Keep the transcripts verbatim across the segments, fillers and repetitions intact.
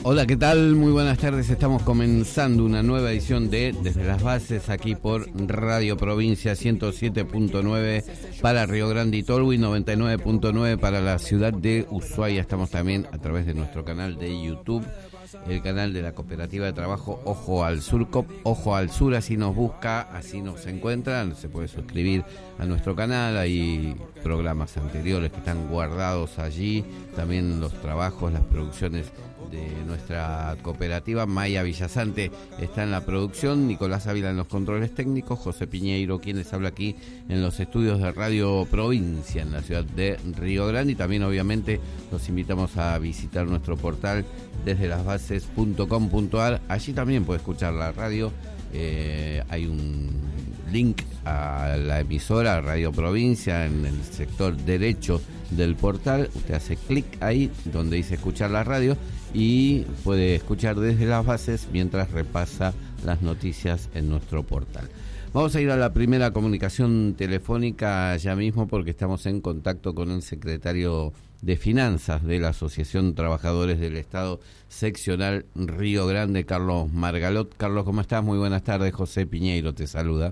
Hola, ¿qué tal? Muy buenas tardes. Estamos comenzando una nueva edición de Desde las Bases aquí por Radio Provincia ciento siete punto nueve para Río Grande y Tolwyn, noventa y nueve punto nueve para la ciudad de Ushuaia. Estamos también a través de nuestro canal de YouTube, el canal de la Cooperativa de Trabajo Ojo al Sur, COP, Ojo al Sur, así nos busca, así nos encuentran, se puede suscribir a nuestro canal, hay programas anteriores que están guardados allí, también los trabajos, las producciones de nuestra cooperativa. Maya Villasante está en la producción, Nicolás Ávila en los controles técnicos, José Piñeiro quien les habla aquí en los estudios de Radio Provincia en la ciudad de Río Grande, y también obviamente los invitamos a visitar nuestro portal desde las bases punto com punto a r. Allí también puede escuchar la radio, eh, hay un link a la emisora Radio Provincia en el sector derecho del portal, usted hace clic ahí donde dice escuchar la radio y puede escuchar desde las bases mientras repasa las noticias en nuestro portal. Vamos a ir a la primera comunicación telefónica ya mismo porque estamos en contacto con el secretario de Finanzas de la Asociación Trabajadores del Estado Seccional Río Grande, Carlos Margalot. Carlos, ¿cómo estás? Muy buenas tardes. José Piñeiro te saluda.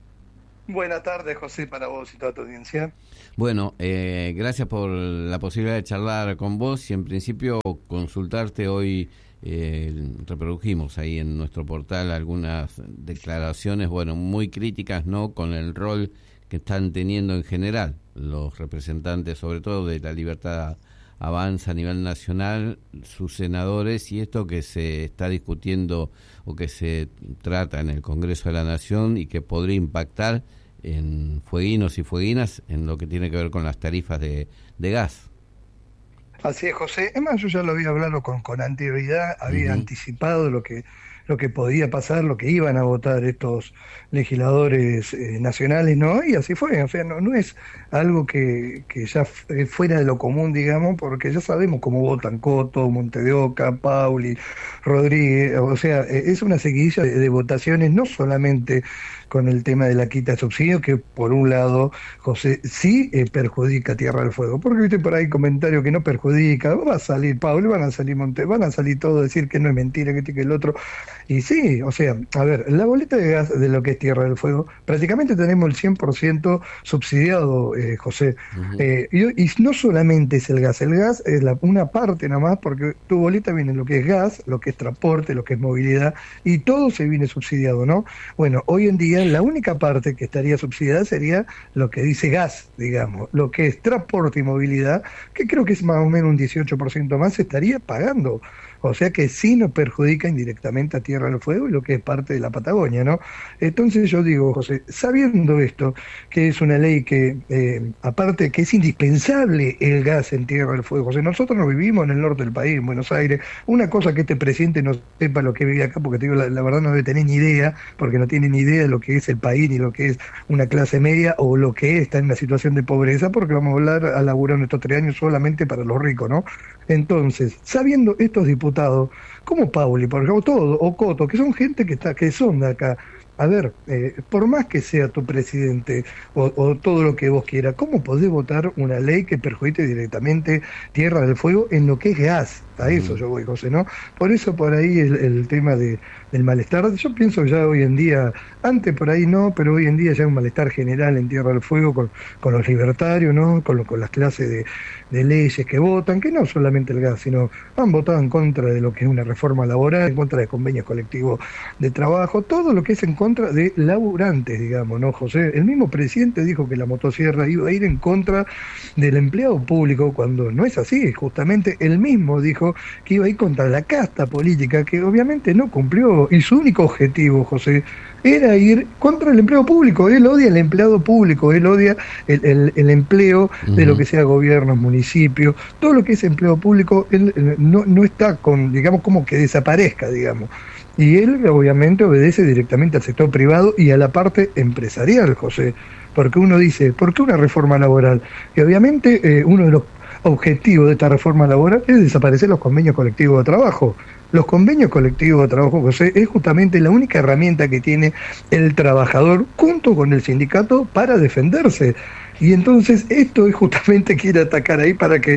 Buenas tardes, José, para vos y toda tu audiencia. Bueno, eh, gracias por la posibilidad de charlar con vos y en principio consultarte hoy. Eh, reprodujimos ahí en nuestro portal algunas declaraciones, bueno, muy críticas, ¿no?, con el rol que están teniendo en general los representantes, sobre todo de la Libertad Avanza a nivel nacional, sus senadores, y esto que se está discutiendo o que se trata en el Congreso de la Nación y que podría impactar en fueguinos y fueguinas en lo que tiene que ver con las tarifas de, de gas. Así es, José. Es más, yo ya lo había hablado con, con anterioridad, había uh-huh. anticipado lo que lo que podía pasar, lo que iban a votar estos legisladores eh, nacionales, ¿no? Y así fue, o sea, no, no es algo que, que ya f- fuera de lo común, digamos, porque ya sabemos cómo votan Coto, Monte de Oca, Pauli, Rodríguez, o sea, es una seguidilla de, de votaciones, no solamente con el tema de la quita de subsidio, que por un lado, José, sí eh, perjudica Tierra del Fuego, porque viste por ahí comentarios que no perjudica, va a salir Pauli, van a salir Monte, van a salir todo, decir que no es mentira, que este que el otro. Y sí, o sea, a ver, la boleta de gas de lo que es Tierra del Fuego, prácticamente tenemos el cien por ciento subsidiado, eh, José. Uh-huh. Eh, y, y no solamente es el gas, el gas es la, una parte nada más, porque tu boleta viene lo que es gas, lo que es transporte, lo que es movilidad, y todo se viene subsidiado, ¿no? Bueno, hoy en día la única parte que estaría subsidiada sería lo que dice gas, digamos, lo que es transporte y movilidad, que creo que es más o menos un dieciocho por ciento más, se estaría pagando. O sea que sí nos perjudica indirectamente a Tierra del Fuego y lo que es parte de la Patagonia, ¿no? Entonces yo digo, José, sabiendo esto, que es una ley que, eh, aparte que es indispensable el gas en Tierra del Fuego, José, nosotros no vivimos en el norte del país, en Buenos Aires, una cosa que este presidente no sepa lo que vive acá, porque te digo, la, la verdad no debe tener ni idea, porque no tiene ni idea de lo que es el país, ni lo que es una clase media, o lo que es, está en una situación de pobreza, porque vamos a hablar a laburar estos tres años solamente para los ricos, ¿no? Entonces, sabiendo estos diputados, como Pauli, por ejemplo, todo, o Coto, que son gente que está, que son de acá, a ver, eh, por más que sea tu presidente o, o todo lo que vos quieras, ¿cómo podés votar una ley que perjudique directamente Tierra del Fuego en lo que es gas? A eso yo voy, José, ¿no? Por eso por ahí el, el tema de, del malestar, yo pienso ya hoy en día, antes por ahí no, pero hoy en día ya hay un malestar general en Tierra del Fuego con, con los libertarios, ¿no? Con, con las clases de, de leyes que votan, que no solamente el gas, sino han votado en contra de lo que es una reforma laboral, en contra de convenios colectivos de trabajo, todo lo que es en contra de laburantes, digamos, ¿no, José? El mismo presidente dijo que la motosierra iba a ir en contra del empleado público, cuando no es así, justamente él mismo dijo que iba a ir contra la casta política, que obviamente no cumplió, y su único objetivo, José, era ir contra el empleo público. Él odia el empleado público, él odia el, el, el empleo uh-huh. de lo que sea gobiernos, municipios, todo lo que es empleo público, él, él no, no está con, digamos, como que desaparezca, digamos. Y él obviamente obedece directamente al sector privado y a la parte empresarial, José, porque uno dice, ¿por qué una reforma laboral? Y obviamente eh, uno de los objetivos de esta reforma laboral es desaparecer los convenios colectivos de trabajo. Los convenios colectivos de trabajo, José, es justamente la única herramienta que tiene el trabajador junto con el sindicato para defenderse. Y entonces esto es justamente quiere atacar ahí para que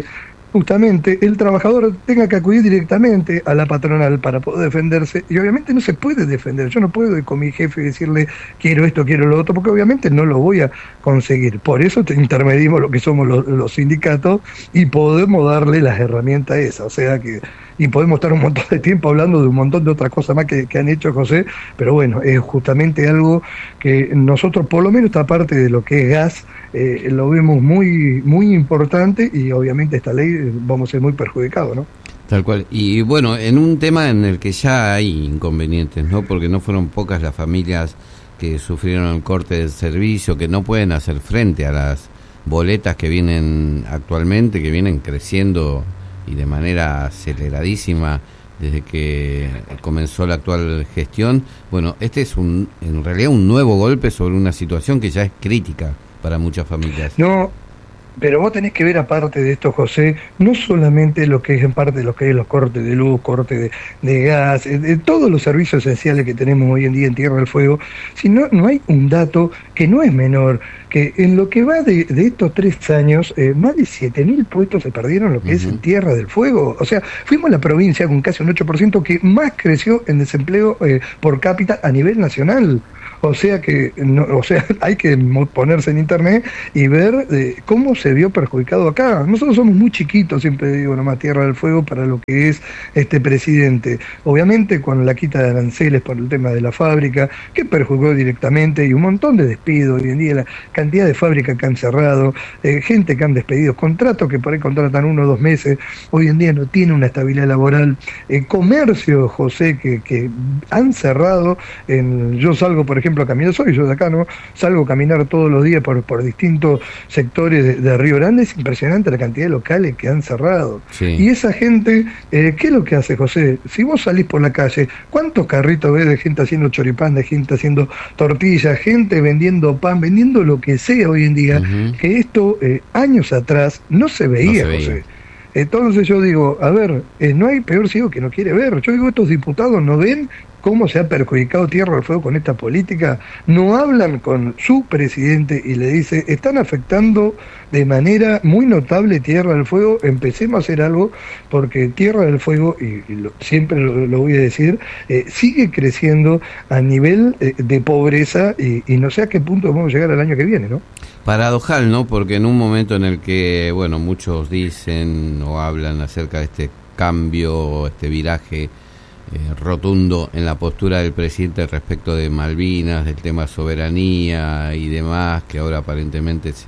justamente el trabajador tenga que acudir directamente a la patronal para poder defenderse, y obviamente no se puede defender. Yo no puedo ir con mi jefe y decirle quiero esto, quiero lo otro, porque obviamente no lo voy a conseguir. Por eso te intermedimos lo que somos los, los sindicatos y podemos darle las herramientas esas, o sea que, y podemos estar un montón de tiempo hablando de un montón de otras cosas más que, que han hecho, José, pero bueno, es justamente algo que nosotros, por lo menos esta parte de lo que es gas, eh, lo vemos muy, muy importante, y obviamente esta ley vamos a ser muy perjudicados, ¿no? Tal cual. Y bueno, en un tema en el que ya hay inconvenientes, ¿no? Porque no fueron pocas las familias que sufrieron el corte del servicio, que no pueden hacer frente a las boletas que vienen actualmente, que vienen creciendo y de manera aceleradísima desde que comenzó la actual gestión. Bueno, este es un en realidad un nuevo golpe sobre una situación que ya es crítica para muchas familias. No, pero vos tenés que ver, aparte de esto, José, no solamente lo que es en parte lo que es los cortes de luz, cortes de, de gas, de, de todos los servicios esenciales que tenemos hoy en día en Tierra del Fuego, sino no hay un dato que no es menor, que en lo que va de, de estos tres años, eh, más de siete mil puestos se perdieron lo que uh-huh. es en Tierra del Fuego. O sea, fuimos la provincia con casi un ocho por ciento que más creció en desempleo eh, por cápita a nivel nacional. O sea que, no, o sea, hay que ponerse en internet y ver eh, cómo se vio perjudicado acá. Nosotros somos muy chiquitos, siempre digo nomás, Tierra del Fuego para lo que es este presidente. Obviamente con la quita de aranceles por el tema de la fábrica, que perjudicó directamente, y un montón de despidos hoy en día, la cantidad de fábricas que han cerrado, eh, gente que han despedido, contratos que por ahí contratan uno o dos meses, hoy en día no tiene una estabilidad laboral, eh, comercio, José, que, que han cerrado. En, yo salgo, por ejemplo, a caminar, soy yo de acá, ¿no? Salgo a caminar todos los días por, por distintos sectores de, de Río Grande. Es impresionante la cantidad de locales que han cerrado. Sí. Y esa gente, eh, ¿qué es lo que hace, José? Si vos salís por la calle, ¿cuántos carritos ves de gente haciendo choripán, de gente haciendo tortillas, gente vendiendo pan, vendiendo lo que sea hoy en día? Uh-huh. Que esto, eh, años atrás, no se veía, no se José. Veía. Entonces yo digo, a ver, eh, no hay peor ciego que no quiere ver. Yo digo, estos diputados no ven cómo se ha perjudicado Tierra del Fuego con esta política, no hablan con su presidente y le dice, están afectando de manera muy notable Tierra del Fuego, empecemos a hacer algo, porque Tierra del Fuego, y, y lo, siempre lo, lo voy a decir, eh, sigue creciendo a nivel eh, de pobreza, y, y no sé a qué punto vamos a llegar el año que viene, ¿no? Paradojal, ¿no? Porque en un momento en el que, bueno, muchos dicen o hablan acerca de este cambio, este viraje Eh, rotundo en la postura del presidente respecto de Malvinas, del tema soberanía y demás, que ahora aparentemente se,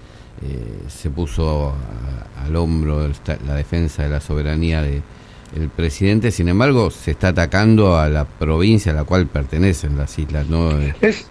eh, se puso a, al hombro la defensa de la soberanía de el presidente. Sin embargo, se está atacando a la provincia a la cual pertenecen las islas, ¿no? Es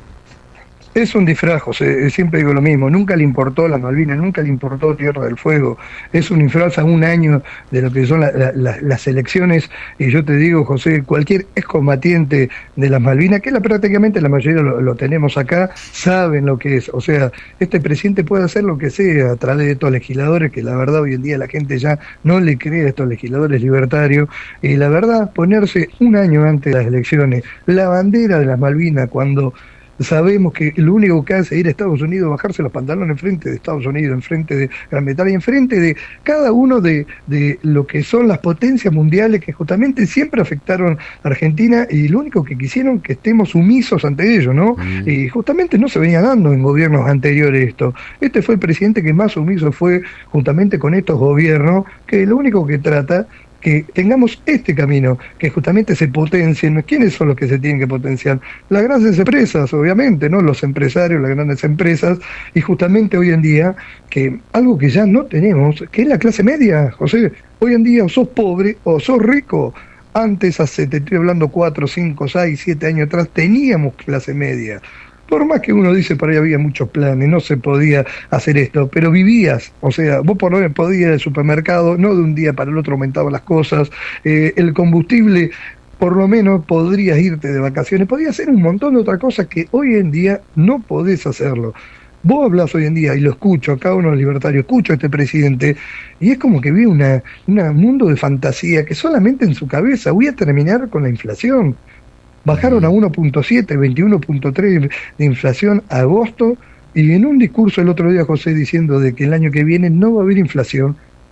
Es un disfraz, José, siempre digo lo mismo, nunca le importó las Malvinas, nunca le importó Tierra del Fuego, es un disfraz a un año de lo que son la, la, la, las elecciones, y yo te digo, José, cualquier excombatiente de las Malvinas, que la, prácticamente la mayoría lo, lo tenemos acá, saben lo que es. O sea, este presidente puede hacer lo que sea a través de estos legisladores, que la verdad hoy en día la gente ya no le cree a estos legisladores libertarios, y la verdad, ponerse un año antes de las elecciones la bandera de las Malvinas, cuando sabemos que lo único que hace es ir a Estados Unidos, bajarse los pantalones enfrente de Estados Unidos, enfrente de Gran Bretaña, enfrente de cada uno de, de lo que son las potencias mundiales que justamente siempre afectaron a Argentina, y lo único que quisieron que estemos sumisos ante ellos, ¿no? Mm. Y justamente no se venía dando en gobiernos anteriores esto. Este fue el presidente que más sumiso fue juntamente con estos gobiernos, que lo único que trata que tengamos este camino, que justamente se potencien. ¿Quiénes son los que se tienen que potenciar? Las grandes empresas, obviamente, ¿no? Los empresarios, las grandes empresas, y justamente hoy en día, que algo que ya no tenemos, que es la clase media, José. Hoy en día o sos pobre o sos rico. Antes, hace, te estoy hablando cuatro, cinco, seis, siete años atrás, teníamos clase media. Por más que uno dice, por ahí había muchos planes, no se podía hacer esto, pero vivías, o sea, vos por lo menos podías ir al supermercado, no de un día para el otro aumentaban las cosas, eh, el combustible, por lo menos podrías irte de vacaciones, podías hacer un montón de otras cosas que hoy en día no podés hacerlo. Vos hablás hoy en día, y lo escucho, a cada uno de los libertarios, escucho a este presidente, y es como que vive una, una mundo de fantasía que solamente en su cabeza, voy a terminar con la inflación. Bajaron a uno punto siete, veintiuno punto tres de inflación a agosto, y en un discurso el otro día José diciendo de que el año que viene no va a haber inflación,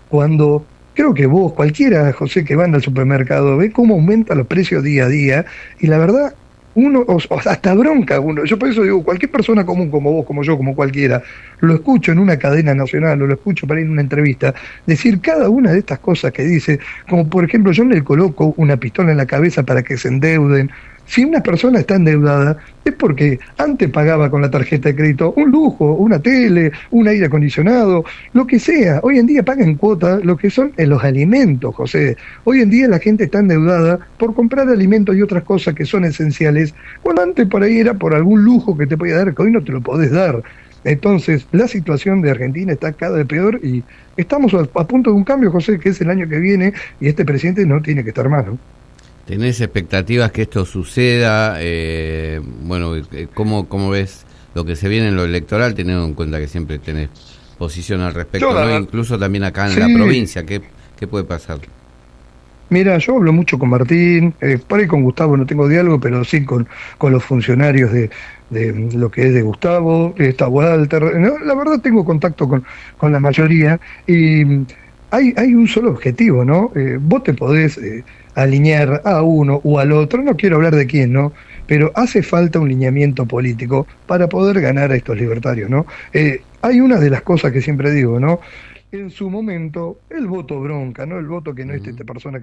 cuando creo que vos, cualquiera, José, que va al supermercado, ve cómo aumentan los precios día a día, y la verdad, uno, o, o hasta bronca uno, yo por eso digo, cualquier persona común como vos, como yo, como cualquiera, lo escucho en una cadena nacional o lo escucho para ir en una entrevista, decir cada una de estas cosas que dice, como por ejemplo, yo le coloco una pistola en la cabeza para que se endeuden. Si una persona está endeudada, es porque antes pagaba con la tarjeta de crédito un lujo, una tele, un aire acondicionado, lo que sea. Hoy en día pagan cuotas lo que son en los alimentos, José. Hoy en día la gente está endeudada por comprar alimentos y otras cosas que son esenciales, cuando antes por ahí era por algún lujo que te podía dar, que hoy no te lo podés dar. Entonces, la situación de Argentina está cada vez peor y estamos a, a punto de un cambio, José, que es el año que viene, y este presidente no tiene que estar más, ¿no? ¿Tenés expectativas que esto suceda? Eh, bueno, ¿cómo, ¿cómo ves lo que se viene en lo electoral, teniendo en cuenta que siempre tenés posición al respecto, Yo, ¿no? Incluso también acá en sí. la provincia? ¿Qué, qué puede pasar? Mira, yo hablo mucho con Martín, eh, por ahí con Gustavo no tengo diálogo, pero sí con, con los funcionarios de, de lo que es de Gustavo, está Walter, no, la verdad tengo contacto con, con la mayoría, y hay, hay un solo objetivo, ¿no? Eh, vos te podés eh, alinear a uno o al otro, no quiero hablar de quién, ¿no? Pero hace falta un lineamiento político para poder ganar a estos libertarios, ¿no? Eh, hay una de las cosas que siempre digo, ¿no? En su momento, el voto bronca, ¿no? El voto que no es esta persona que